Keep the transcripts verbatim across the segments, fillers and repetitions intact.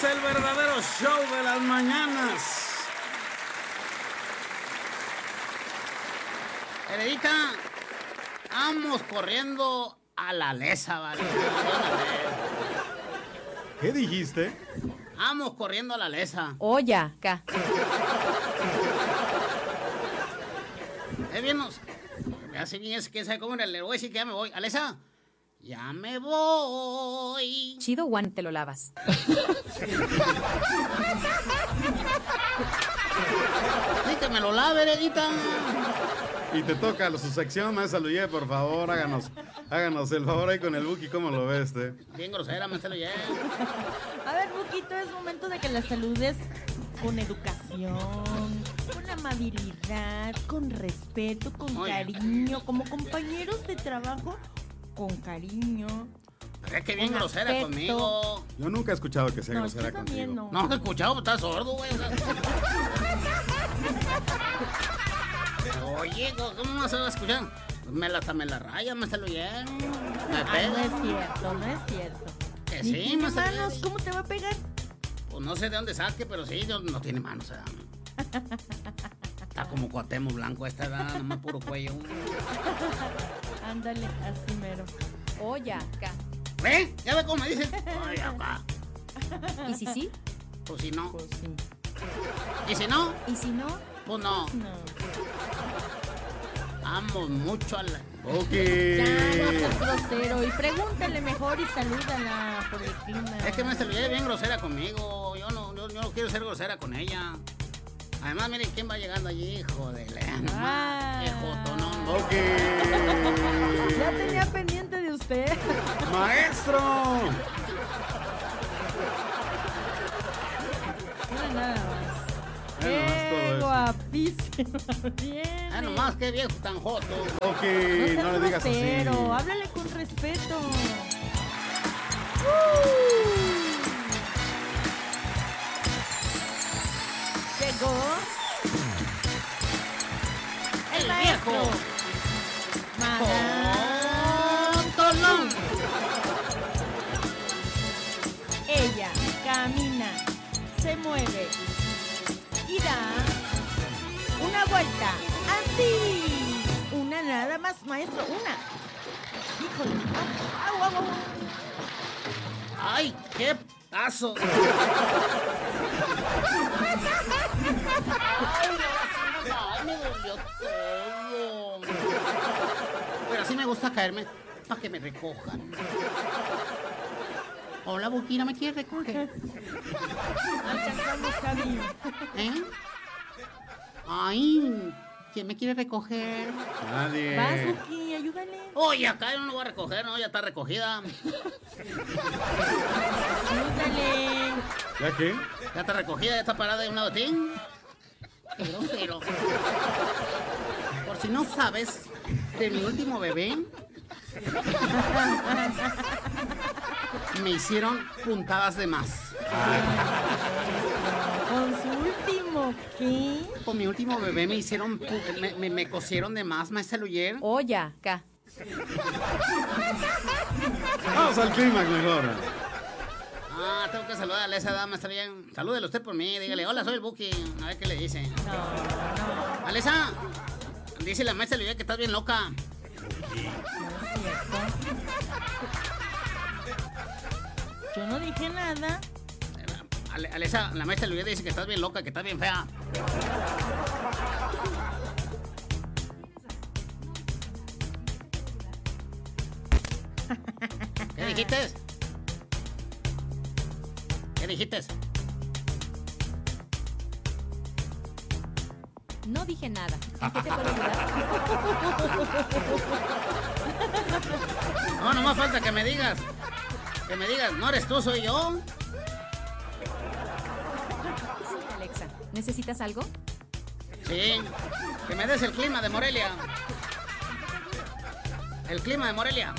es el verdadero show de las mañanas. Heredita, vamos corriendo a la lesa, ¿vale? ¿Qué dijiste? Vamos corriendo a la lesa. Oye, acá. Eh, bien, nos... Así bien, es que sabe cómo le voy a decir que ya me voy. Alesa, ya me voy. Chido, Juan, te lo lavas. Sí, que me lo lave, Heredita. Y te toca su sección, maestra Luye, por favor, háganos, háganos el favor ahí con el Buki, ¿cómo lo ves, este? Bien grosera, maestra Luye. A ver, Buquito, es momento de que la saludes con educación, con amabilidad, con respeto, con Oye. cariño, como compañeros de trabajo, con cariño. Pero es que bien Con grosera afecto. conmigo. Yo nunca he escuchado que sea No, grosera yo también contigo. no. No, he escuchado, estás sordo, güey. O sea. Oye, ¿cómo no se va a escuchar? Me la, hasta me la raya, maestra Luye. Me Ah, pega. no es cierto, no es cierto. Que Ni sí, tiene maestra manos, Luye. ¿cómo te va a pegar? Pues no sé de dónde saque, pero sí, no, no tiene manos, o sea. Está como Cuauhtémoc Blanco esta edad, nomás puro cuello. Ándale, así mero. Oye, acá. ¿Ve? ¿Ya ve cómo me dicen? Ay, acá. ¿Y si sí? Pues si no. Pues sí. ¿Y si no? ¿Y si no? Pues no. No. Vamos mucho a la... Ok. Ya, no seas grosero. Y pregúntale mejor y salúdala por el clima. Es que me se ve bien grosera conmigo. Yo no, yo, yo no quiero ser grosera con ella. Además, miren quién va llegando allí, hijo de la... Ah. Qué joto, no, no. Ok. Ya tenía pendiente de usted. Maestro. No, nada más. Bueno, más todo ¡Qué eso. guapísima! Viene. Ah, nomás, qué viejo tan joto. Ok, No seas no le digas así. grosero, háblale con respeto. Uh. Llegó el El maestro viejo. Madame Tolón. Ella camina, se mueve y da una vuelta. Así. Una nada más, maestro, una. Híjole. Au, au, au, au. Ay, qué paso. Ay, me dolió todo. Pero así me gusta caerme para que me recojan. Hola, Buquina, ¿me quieres recoger? Alcanzamos, Javi. ¿Eh? Ay, ¿quién me quiere recoger? Nadie. Vas, Buki, ayúdale. Oye, acá yo no lo voy a recoger, no, ya está recogida. Ayúdale. ¿Ya qué? Ya está recogida, ya está parada de un lado de ti. Qué grosero. Por si no sabes, de mi último bebé, me hicieron puntadas de más. Con su último, ¿qué? Con mi último bebé me hicieron, pu- me, me, me cosieron de más, maestra Luyer. Oye, acá. Vamos al clímax mejor. Ah, tengo que saludar a esa dama, maestra Luyer. Salúdele usted por mí, dígale, hola, soy el Buki. A ver qué le dice. No, Alesa, dice la maestra Luyer que estás bien loca. no es cierto. Yo no dije nada. Ale- Alesa, la maestra Luyer dice que estás bien loca, que estás bien fea. ¿Qué dijiste? ¿Qué dijiste? No dije nada. ¿En qué te puedo ayudar? No, nomás falta que me digas. Que me digas, no eres tú, soy yo. Sí, Alexa, ¿necesitas algo? Sí, que me des el clima de Morelia. El clima de Morelia.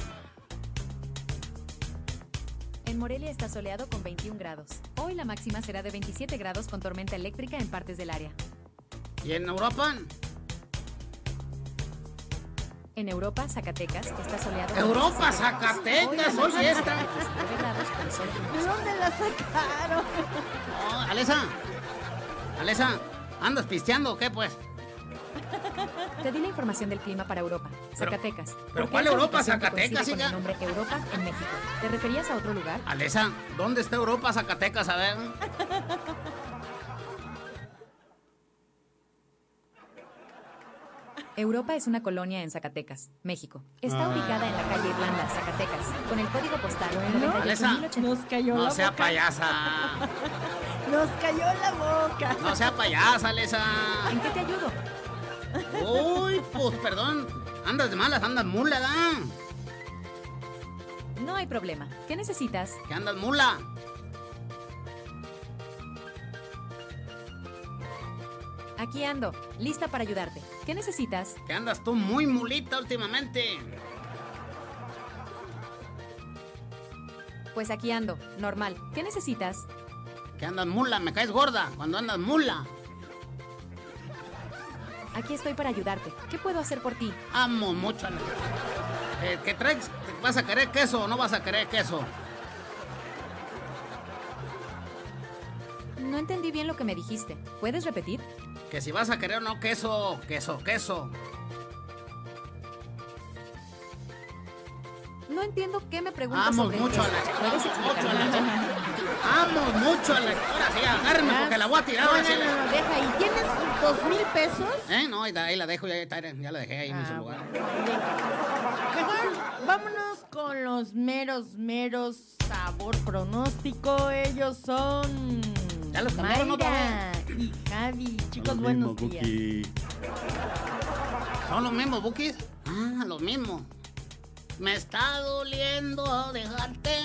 En Morelia está soleado con veintiún grados. Hoy la máxima será de veintisiete grados con tormenta eléctrica en partes del área. ¿Y en Europa? En Europa, Zacatecas está soleado. Europa, Zacatecas, oye esta. diecinueve grados con sol. ¿De dónde la sacaron? Oh, Alesa, Alesa, ¿andas pisteando o qué, pues? Te di la información del clima para Europa, Pero- Zacatecas. pero ¿Por qué ¿cuál esa Europa, ubicación te Zacatecas, coincide con hija? el nombre Europa en México? ¿Te referías a otro lugar? Alesa, ¿dónde está Europa, Zacatecas? A ver. Europa es una colonia en Zacatecas, México. Está Ah. ubicada en la calle Irlanda, Zacatecas, con el código postal Bueno, Alesa, noventa y ocho mil ochenta. Nos cayó No la sea boca. payasa. Nos cayó la boca. No sea payasa, Alesa. ¿En qué te ayudo? Uy, pues perdón. Andas de malas, andas mula, ¿da? No hay problema. ¿Qué necesitas? Que andas mula. Aquí ando, lista para ayudarte. ¿Qué necesitas? Que andas tú muy mulita últimamente. Pues aquí ando, normal. ¿Qué necesitas? Que andas mula, me caes gorda cuando andas mula. Aquí estoy para ayudarte. ¿Qué puedo hacer por ti? Amo mucho a la... Eh, ¿Qué traes? ¿Vas a querer queso o no vas a querer queso? No entendí bien lo que me dijiste. ¿Puedes repetir? Que si vas a querer o no queso, queso, queso. No entiendo qué me preguntas Amo sobre mucho a queso. la... ¿Puedes Amo mucho a explicarme? la... Amo mucho a la... Ahora sí, agárrame porque la voy a tirar. No, Ahora no, sí. no, no, deja ahí. ¿Tienes dos mil pesos? ¿Eh? No, ahí la, ahí la dejo, ya, ya, ya la dejé ahí en su Ah, lugar. Mejor vámonos con los meros, meros sabor pronóstico. Ellos son Ya los cambiaron, ¿no, Mayra y Javi. Chicos, Lo buenos mismo, días. Buki. ¿Son los mismos, Bukis? Ah, los mismos. Me está doliendo dejarte.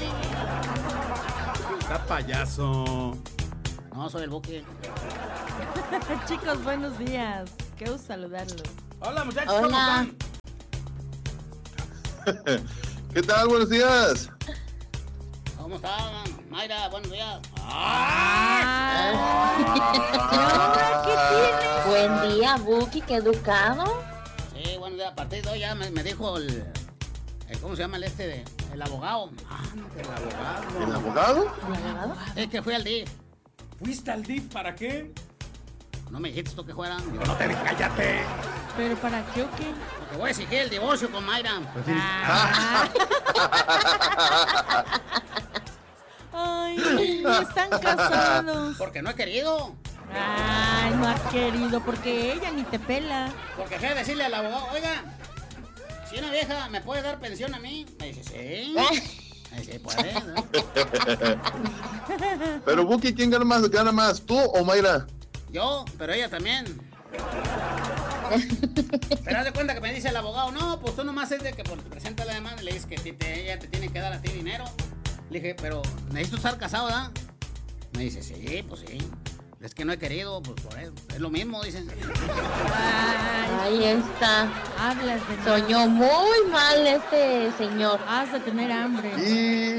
Está payaso. No, soy el Buki. Chicos, buenos días. Qué gusto saludarlos. Hola, muchachos, ¿cómo Hola. están? ¿Qué tal? Buenos días. ¿Cómo están? Mayra, buenos días. ¿Qué tienes? Buen día, Buki, qué educado. Sí, buenos días. A partir de hoy ya me, me dijo el, el- ¿cómo se llama el este? De, el abogado. Ah, el abogado. ¿El abogado? Es que fui al D I F. ¿Fuiste al D I F para qué? No me dijiste tú que fuera. Yo No te cállate. ¿Pero para qué o qué? Porque voy a exigir el divorcio con Mayra. Ah. Ay, están casados. Porque no he querido. Ay, no has querido, porque ella ni te pela. Porque fui a decirle al abogado, oiga, si una vieja me puede dar pensión a mí. Me dice, sí. Me dice, puede, ¿no? Pero Buki, ¿quién gana más? ¿Gana más, tú o Mayra? Yo, pero ella también. Pero haz de cuenta que me dice el abogado, no, pues tú nomás es de que por te presenta la demanda y le dices que ti te- ella te tiene que dar a ti dinero. Le dije, pero necesito estar casado, ¿verdad? Me dice, sí, pues sí. Es que no he querido, pues por eso. Es lo mismo, dicen. Ay, Ahí está. hablas de más. Soñó muy mal este señor. Has de tener hambre. Y...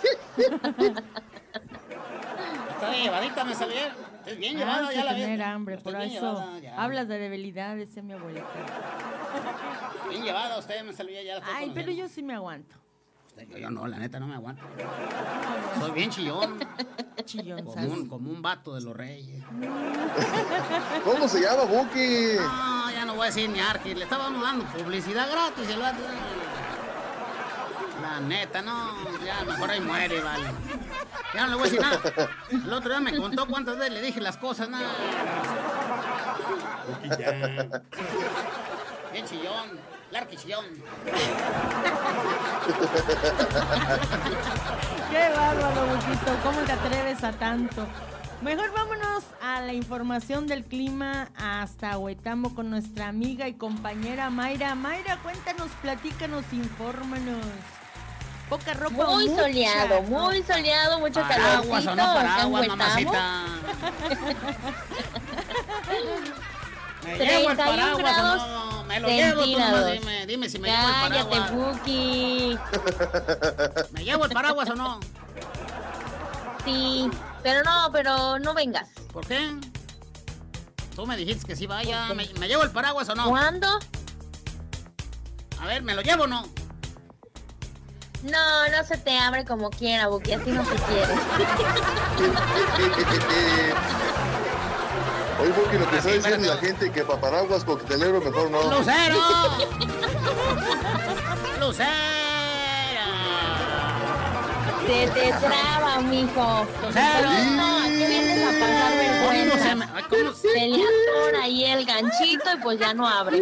Está bien llevadita, me salieron. Es bien llevada, Has ya de la vi. tener hambre, Estoy por bien eso llevada, ya. hablas de debilidad, decía mi abuelita. Bien llevada usted, me salió ya la estoy Ay, pero conociendo. yo sí me aguanto. Usted, yo, yo no, la neta no me aguanto. Soy bien chillón. Chillón, Como un, como un vato de los reyes. ¿Cómo se llama, Buki? No, ya no voy a decir ni Arqui. Le estábamos dando publicidad gratis. El vato. La neta, no. Ya mejor ahí muere, vale. Ya no le voy a decir nada. El otro día me contó cuántas veces le dije las cosas, nada. Buki, ya. Bien chillón. Larqui chillón. Qué bárbaro, Buquito. ¿Cómo te atreves a tanto? Mejor vámonos a la información del clima hasta Huetambo con nuestra amiga y compañera Mayra. Mayra, cuéntanos, platícanos, infórmanos. Poca ropa. Muy mucha soleado, ropa. muy soleado, mucho Paraguas calorcito o no acá en paraguas, Huetamo. mamacita. ¿Me llevo el treinta y un paraguas grados o no? Me lo llevo, tú nomás centígrados. dime, dime si me llevo el Cállate, paraguas. Buki. ¿Me llevo el paraguas o no? Sí, pero no, pero no vengas. ¿Por qué? Tú me dijiste que sí vaya. ¿Me, me llevo el paraguas o no? ¿Cuándo? A ver, ¿me lo llevo o no? No, no se te abre como quiera, Buki, así no se quiere. Oye, Buki, lo que Ah, está sí, diciendo la espérate. gente que paparaguas, coctelero, mejor no. ¡Lucero! ¡Lucero! Se te traba, mijo. ¡Lucero! No, aquí vienes a pasar ¿Cómo se vergüenza. me... ay, ¿Cómo se... Se le atora ahí el ganchito y pues ya no abre.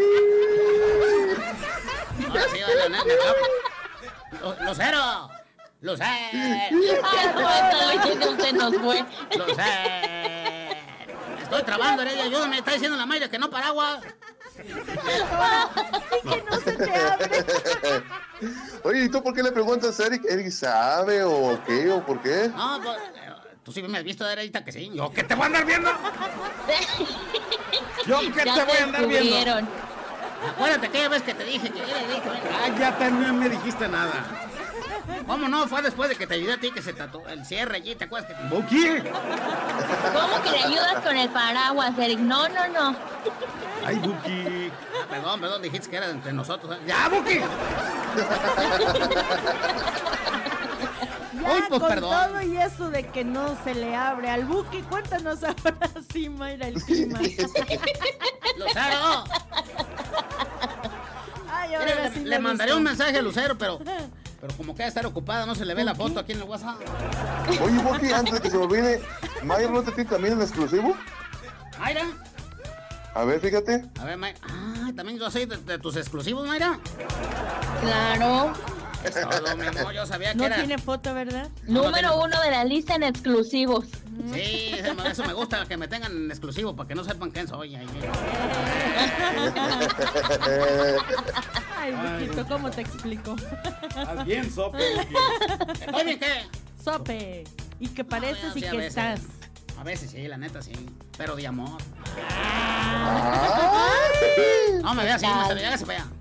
Ahora sí, la neta, Lu- ¡Lucero! ¡Lucero! Ah, suéltalo, ya se nos fue. ¡Lucero! Estoy trabando, Heredia, ayúdame. Está diciendo la Mayra que no paraguas. Y que no se te abre. Oye, ¿y tú por qué le preguntas a Eric? ¿Eric sabe o qué o por qué? No, pues, eh, tú sí me has visto, Heredita, que sí. Yo que te voy a andar viendo. Yo que Ya te voy a andar viendo. descubrieron. Acuérdate aquella vez que te dije que era Heredita. Cállate, no me dijiste nada. ¿Cómo no? Fue después de que te ayudé a ti que se tatuó el cierre allí, ¿te acuerdas? Que... Buki. ¿Cómo que le ayudas con el paraguas, Eric? No, no, no. Ay, Buki. Ah, perdón, perdón, dijiste que era entre nosotros. ¿eh? ¡Ya, Buki! Ya, Uy, pues, con perdón. todo y eso de que no se le abre al Buki, cuéntanos ahora sí, Mayra, el clima. ¡Lucero! Ay, ahora Mira, sí le, me le mandaré gustó. un mensaje a Lucero, pero... Pero como que va a estar ocupada, no se le ve la foto aquí en el WhatsApp. Oye, Buki, antes de que se me olvide, ¿Mayra no te tiene también en exclusivo? Mayra. A ver, fíjate. A ver, Mayra. Ah, también yo soy de, de tus exclusivos, Mayra. Claro. Es todo, mi amor, yo sabía que No era... tiene foto, ¿verdad? No, no Número tiene- uno de la lista en exclusivos. Sí, eso me- eso me gusta, que me tengan en exclusivo, para que no sepan quién soy. Ahí. Ay, Buquito, ¿cómo te explico? Haz bien, sope, Buki. ¿Estoy bien qué? Sope. Y que pareces No, ya, y sí, a que veces. estás. A veces sí, la neta sí, pero de amor. Ah, No me veas así, me sale, hágase para allá.